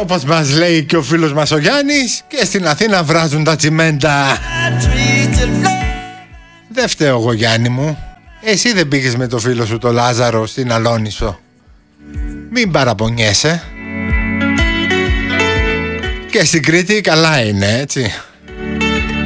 όπως μας λέει και ο φίλος μας ο Γιάννης, και στην Αθήνα βράζουν τα τσιμέντα. Δεν φταίω εγώ, Γιάννη μου. Εσύ δεν πήγες με το φίλο σου το Λάζαρο στην Αλόνισο. Μην παραπονιέσαι. Και στην Κρήτη καλά είναι, έτσι.